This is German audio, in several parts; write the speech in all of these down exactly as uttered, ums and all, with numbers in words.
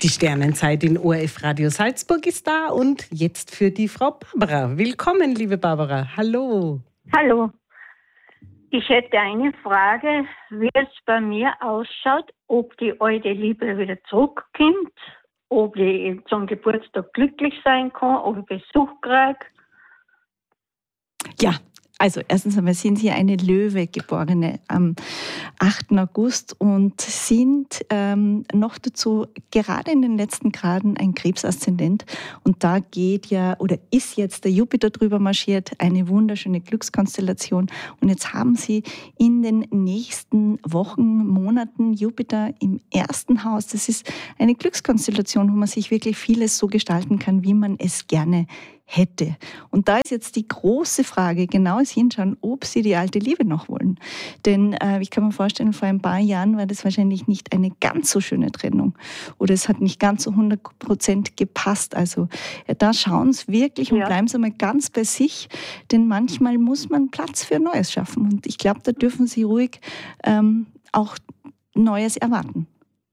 Die Sternenzeit in O R F Radio Salzburg ist da und jetzt für die Frau Barbara. Willkommen, liebe Barbara. Hallo. Hallo. Ich hätte eine Frage, wie es bei mir ausschaut, ob die alte Liebe wieder zurückkommt, ob ich zum Geburtstag glücklich sein kann, ob ich Besuch kriege. Ja, also erstens einmal sind Sie eine Löwe, Geborene am achten August und sind ähm, noch dazu gerade in den letzten Graden ein Krebsaszendent. Und da geht ja, oder ist jetzt der Jupiter drüber marschiert, eine wunderschöne Glückskonstellation. Und jetzt haben Sie in den nächsten Wochen, Monaten Jupiter im ersten Haus. Das ist eine Glückskonstellation, wo man sich wirklich vieles so gestalten kann, wie man es gerne hätte. Und da ist jetzt die große Frage, genaues hinschauen, ob Sie die alte Liebe noch wollen. Denn äh, ich kann mir vorstellen, vor ein paar Jahren war das wahrscheinlich nicht eine ganz so schöne Trennung. Oder es hat nicht ganz so hundert Prozent gepasst. Also äh, da schauen Sie wirklich und Ja. bleiben Sie mal ganz bei sich. Denn manchmal muss man Platz für Neues schaffen. Und ich glaube, da dürfen Sie ruhig ähm, auch Neues erwarten.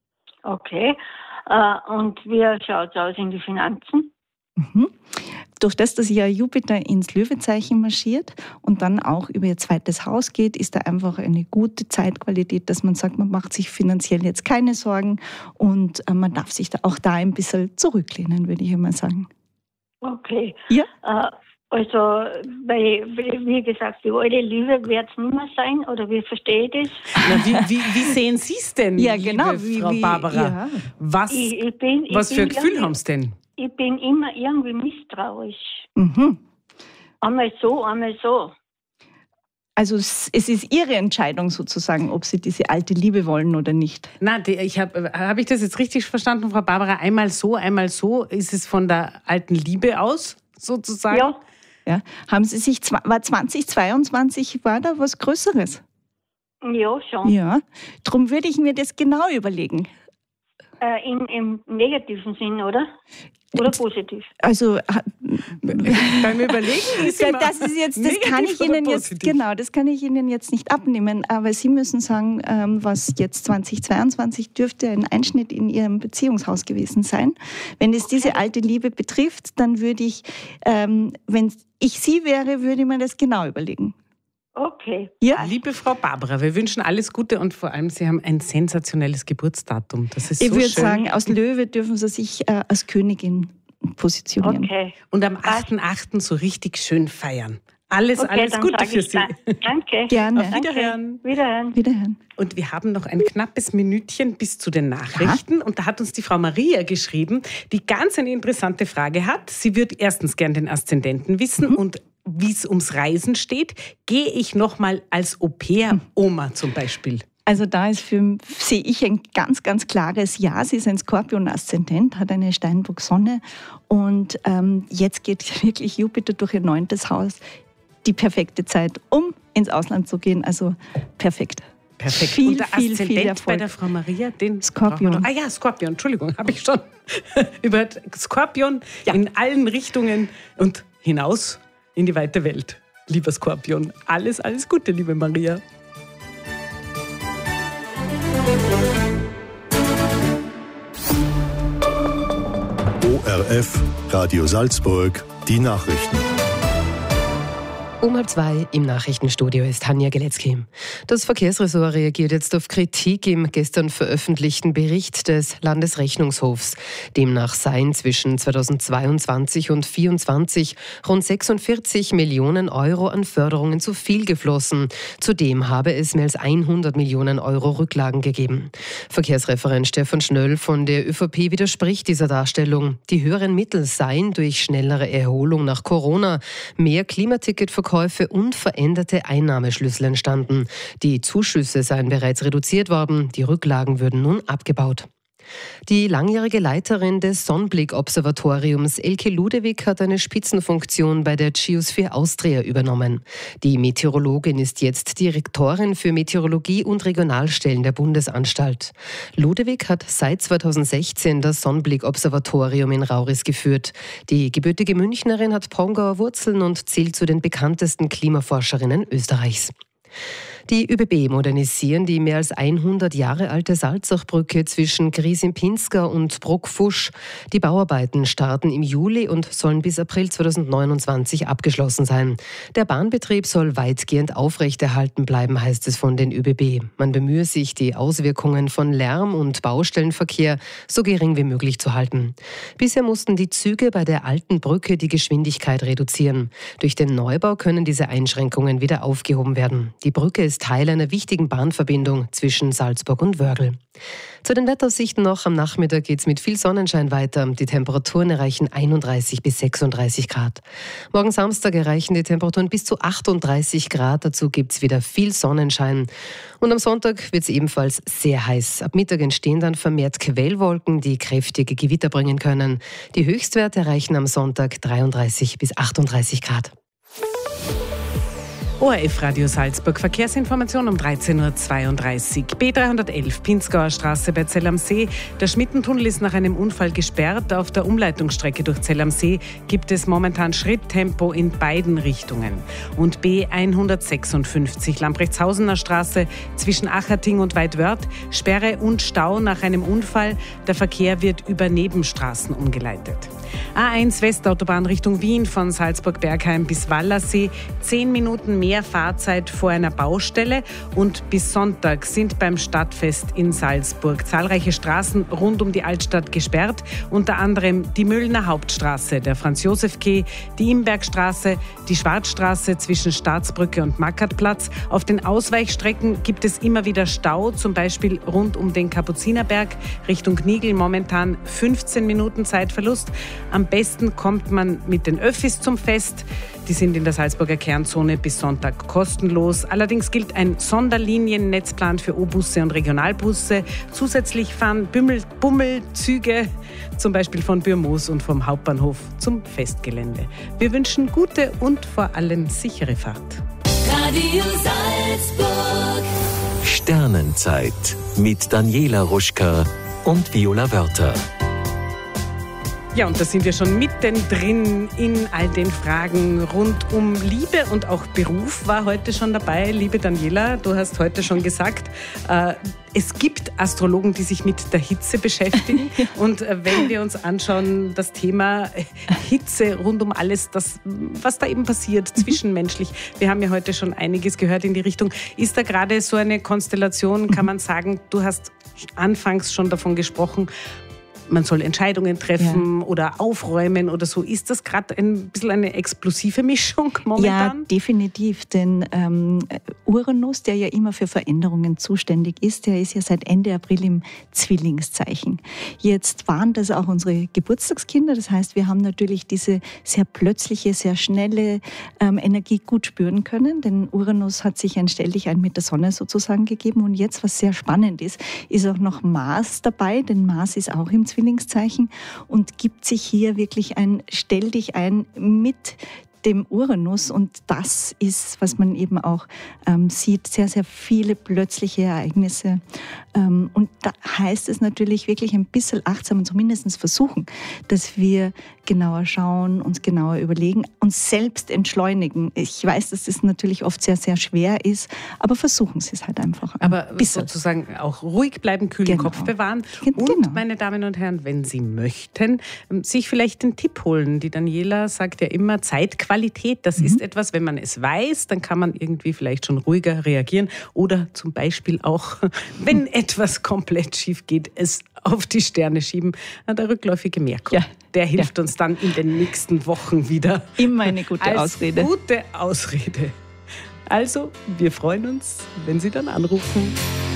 Okay. Äh, und wie schaut es aus in die Finanzen? Mhm. Durch das, dass ja Jupiter ins Löwezeichen marschiert und dann auch über ihr zweites Haus geht, ist da einfach eine gute Zeitqualität, dass man sagt, man macht sich finanziell jetzt keine Sorgen und äh, man darf sich da auch da ein bisschen zurücklehnen, würde ich einmal sagen. Okay. Ja. Äh, also, bei, wie gesagt, die alte Liebe wird es nicht mehr sein, oder wie verstehe ich das? Na, wie, wie, wie sehen Sie es denn, Ja, genau, liebe wie- Frau wie- Barbara? ja. Was, Ich, ich bin, ich was für ein bin Gefühl irgendwie- haben Sie denn? Ich bin immer irgendwie misstrauisch. Mhm. Einmal so, einmal so. Also es es ist Ihre Entscheidung sozusagen, ob Sie diese alte Liebe wollen oder nicht. Na, die, ich habe hab ich das jetzt richtig verstanden, Frau Barbara? Einmal so, einmal so. Ist es von der alten Liebe aus, sozusagen? Ja, Ja. Haben Sie sich, zwa- war zweitausendzweiundzwanzig, war da was Größeres? ja schon. Ja. Darum würde ich mir das genau überlegen. Äh, in, Im negativen Sinn, oder? Oder positiv? Also ha- Beim Überlegen ist immer das ist jetzt, das kann negativ ich oder Ihnen jetzt positiv? genau, das kann ich Ihnen jetzt nicht abnehmen. Aber Sie müssen sagen, ähm, was jetzt zweitausendzweiundzwanzig dürfte ein Einschnitt in Ihrem Beziehungshaus gewesen sein. Wenn es diese alte Liebe betrifft, dann würde ich, ähm, wenn ich Sie wäre, würde ich mir das genau überlegen. Okay. Ja. Liebe Frau Barbara, wir wünschen alles Gute und vor allem, Sie haben ein sensationelles Geburtsdatum. Das ist Ich so würde schön. sagen, aus Löwe dürfen Sie sich äh, als Königin positionieren. Okay. Und am achten achten so richtig schön feiern. Alles, Okay, alles dann Gute sag für ich Sie. da- Danke. Gerne. Auf Wiederhören. Wiederhören. Wiederhören. Und wir haben noch ein knappes Minütchen bis zu den Nachrichten. Und da hat uns die Frau Maria geschrieben, die ganz eine interessante Frage hat. Sie würde erstens gern den Aszendenten wissen Mhm. und wie es ums Reisen steht. Gehe ich nochmal als Au-pair-Oma zum Beispiel? Also da ist für, sehe ich ein ganz, ganz klares Ja. Sie ist ein Skorpion-Aszendent, hat eine Steinbock-Sonne und ähm, jetzt geht wirklich Jupiter durch ihr neuntes Haus. Die perfekte Zeit, um ins Ausland zu gehen. Also perfekt. Perfekt. Viel, und der viel, Aszendent viel bei Erfolg. der Frau Maria, den Skorpion. brauchen wir noch. Ah ja, Skorpion, Entschuldigung, habe ich schon über Skorpion Ja. in allen Richtungen und hinaus in die weite Welt. Lieber Skorpion, alles, alles Gute, liebe Maria. O R F Radio Salzburg, die Nachrichten. Um halb zwei im Nachrichtenstudio ist Hanja Geletzky. Das Verkehrsressort reagiert jetzt auf Kritik im gestern veröffentlichten Bericht des Landesrechnungshofs. Demnach seien zwischen zweitausendzweiundzwanzig und zweitausendvierundzwanzig rund sechsundvierzig Millionen Euro an Förderungen zu viel geflossen. Zudem habe es mehr als hundert Millionen Euro Rücklagen gegeben. Verkehrsreferent Stefan Schnöll von der ÖVP widerspricht dieser Darstellung. Die höheren Mittel seien durch schnellere Erholung nach Corona, mehr Klimaticketverkäufe und veränderte Einnahmeschlüssel entstanden. Die Zuschüsse seien bereits reduziert worden, die Rücklagen würden nun abgebaut. Die langjährige Leiterin des Sonnenblick-Observatoriums, Elke Ludewig, hat eine Spitzenfunktion bei der Geosphere Austria übernommen. Die Meteorologin ist jetzt Direktorin für Meteorologie und Regionalstellen der Bundesanstalt. Ludewig hat seit zweitausendsechzehn das Sonnenblick-Observatorium in Rauris geführt. Die gebürtige Münchnerin hat Pongauer Wurzeln und zählt zu den bekanntesten Klimaforscherinnen Österreichs. Die ÖBB modernisieren die mehr als hundert Jahre alte Salzachbrücke zwischen Griesimpinska und Bruckfusch. Die Bauarbeiten starten im Juli und sollen bis April zweitausendneunundzwanzig abgeschlossen sein. Der Bahnbetrieb soll weitgehend aufrechterhalten bleiben, heißt es von den ÖBB. Man bemühe sich, die Auswirkungen von Lärm und Baustellenverkehr so gering wie möglich zu halten. Bisher mussten die Züge bei der alten Brücke die Geschwindigkeit reduzieren. Durch den Neubau können diese Einschränkungen wieder aufgehoben werden. Die Brücke ist Teil einer wichtigen Bahnverbindung zwischen Salzburg und Wörgl. Zu den Wetteraussichten noch. Am Nachmittag geht es mit viel Sonnenschein weiter. Die Temperaturen erreichen einunddreißig bis sechsunddreißig Grad. Morgen Samstag erreichen die Temperaturen bis zu achtunddreißig Grad. Dazu gibt es wieder viel Sonnenschein. Und am Sonntag wird es ebenfalls sehr heiß. Ab Mittag entstehen dann vermehrt Quellwolken, die kräftige Gewitter bringen können. Die Höchstwerte erreichen am Sonntag dreiunddreißig bis achtunddreißig Grad. O R F Radio Salzburg, Verkehrsinformation um dreizehn Uhr zweiunddreißig. B dreihundertelf, Pinzgauer Straße bei Zell am See. Der Schmittentunnel ist nach einem Unfall gesperrt. Auf der Umleitungsstrecke durch Zell am See gibt es momentan Schritttempo in beiden Richtungen. Und B hundertsechsundfünfzig, Lamprechtshausener Straße zwischen Acherting und Weidwörth. Sperre und Stau nach einem Unfall. Der Verkehr wird über Nebenstraßen umgeleitet. A eins Westautobahn Richtung Wien von Salzburg-Bergheim bis Wallersee. Zehn Minuten mehr Fahrzeit vor einer Baustelle. Und bis Sonntag sind beim Stadtfest in Salzburg zahlreiche Straßen rund um die Altstadt gesperrt. Unter anderem die Müllner Hauptstraße, der Franz-Josef-Quai, die Imbergstraße, die Schwarzstraße zwischen Staatsbrücke und Mackertplatz. Auf den Ausweichstrecken gibt es immer wieder Stau, zum Beispiel rund um den Kapuzinerberg Richtung Nigl. Momentan fünfzehn Minuten Zeitverlust. Am besten kommt man mit den Öffis zum Fest. Die sind in der Salzburger Kernzone bis Sonntag kostenlos. Allerdings gilt ein Sonderliniennetzplan für O-Busse und Regionalbusse. Zusätzlich fahren Bümmel, Bummelzüge, zum Beispiel von Bürmoos und vom Hauptbahnhof zum Festgelände. Wir wünschen gute und vor allem sichere Fahrt. Radio Salzburg. Sternenzeit mit Daniela Ruschka und Viola Wörther. Ja, und da sind wir schon mittendrin in all den Fragen rund um Liebe und auch Beruf war heute schon dabei. Liebe Daniela, du hast heute schon gesagt, äh, es gibt Astrologen, die sich mit der Hitze beschäftigen. Ja. Und äh, wenn wir uns anschauen, das Thema Hitze rund um alles, das, was da eben passiert, mhm. zwischenmenschlich. Wir haben ja heute schon einiges gehört in die Richtung. Ist da gerade so eine Konstellation, kann man sagen, du hast anfangs schon davon gesprochen, man soll Entscheidungen treffen ja. oder aufräumen oder so. Ist das gerade ein bisschen eine explosive Mischung momentan? Ja, definitiv. Denn ähm, Uranus, der ja immer für Veränderungen zuständig ist, der ist ja seit Ende April im Zwillingszeichen. Jetzt waren das auch unsere Geburtstagskinder. Das heißt, wir haben natürlich diese sehr plötzliche, sehr schnelle ähm, Energie gut spüren können. Denn Uranus hat sich ein Stelldichein mit der Sonne sozusagen gegeben. Und jetzt, was sehr spannend ist, ist auch noch Mars dabei. Denn Mars ist auch im Zwillingszeichen und gibt sich hier wirklich ein Stell dich ein mit dem Uranus, und das ist, was man eben auch ähm, sieht, sehr, sehr viele plötzliche Ereignisse. Ähm, und da heißt es natürlich wirklich ein bisschen achtsam und zumindest versuchen, dass wir genauer schauen, uns genauer überlegen, uns selbst entschleunigen. Ich weiß, dass das natürlich oft sehr, sehr schwer ist, aber versuchen Sie es halt einfach. Aber sozusagen auch ruhig bleiben, kühlen genau. Kopf bewahren. Und, genau. meine Damen und Herren, wenn Sie möchten, sich vielleicht den Tipp holen. Die Daniela sagt ja immer, Zeitqualität. Das mhm. ist etwas, wenn man es weiß, dann kann man irgendwie vielleicht schon ruhiger reagieren. Oder zum Beispiel auch, wenn etwas komplett schief geht, es auf die Sterne schieben. Der rückläufige Merkur. Ja. Der hilft ja. uns dann in den nächsten Wochen wieder. Immer eine gute als Ausrede. Gute Ausrede. Also, wir freuen uns, wenn Sie dann anrufen.